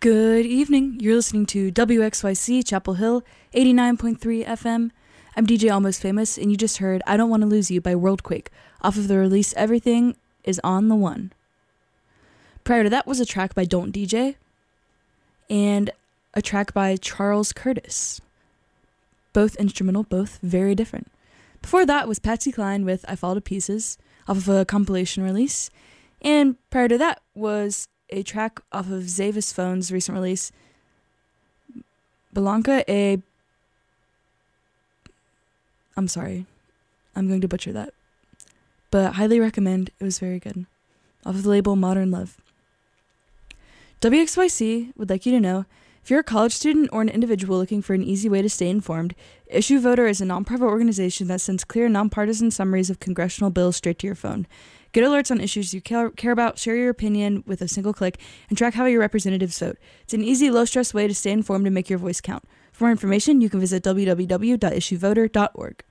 Good evening. You're listening to WXYC Chapel Hill 89.3 FM. I'm DJ Almost Famous, and you just heard I Don't Want to Lose You by Worldquake off of the release Everything Is on the One. Prior to that was a track by Don't DJ and a track by Charles Curtis. Both instrumental, both very different. Before that was Patsy Cline with I Fall to Pieces off of a compilation release. And prior to that was a track off of Zavis Phone's recent release, Blanca e... I'm sorry. I'm going to butcher that. But highly recommend. It was very good. Off of the label Modern Love. WXYC would like you to know, if you're a college student or an individual looking for an easy way to stay informed, Issue Voter is a nonprofit organization that sends clear, nonpartisan summaries of congressional bills straight to your phone. Get alerts on issues you care about, share your opinion with a single click, and track how your representatives vote. It's an easy, low-stress way to stay informed and make your voice count. For more information, you can visit www.issuevoter.org.